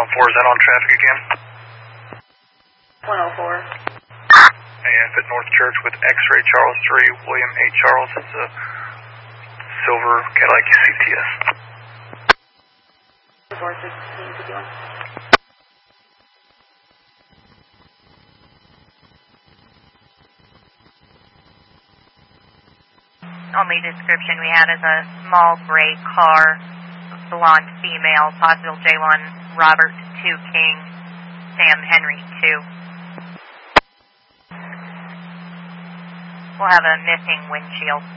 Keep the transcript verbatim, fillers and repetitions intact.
oh four, is that on traffic again? one oh four. And at North Church with X-Ray Charles three, William A. Charles, it's a silver Cadillac C T S. four sixteen fifty-one. Only description we had is a small gray car, blonde female, possible J one, Robert two King, Sam Henry two. We'll have a missing windshield.